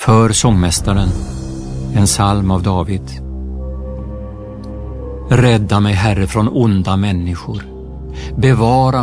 För sångmästaren, en psalm av David. Rädda mig, Herre, från onda människor. Bevara